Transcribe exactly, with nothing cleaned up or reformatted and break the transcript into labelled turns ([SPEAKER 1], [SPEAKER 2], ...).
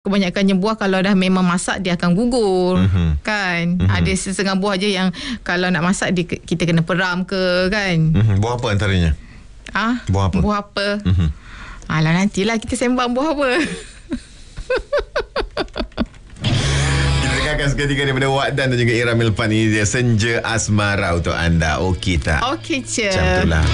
[SPEAKER 1] Kebanyakannya buah kalau dah memang masak dia akan gugur, mm-hmm. kan. Mm-hmm. Ada setengah buah je yang kalau nak masak dia, kita kena peram ke, kan.
[SPEAKER 2] Mm-hmm. Buah apa antaranya?
[SPEAKER 1] Ah,
[SPEAKER 2] buah apa?
[SPEAKER 1] Buah apa?
[SPEAKER 2] Mm-hmm.
[SPEAKER 1] Alah, nantilah kita sembang buah apa.
[SPEAKER 2] Kita dengarkan seketika daripada Wak Dan dan juga Ira Milpan. Ini dia Senja Asmara untuk anda. Okey tak?
[SPEAKER 1] Okey, je.
[SPEAKER 2] Macam itulah.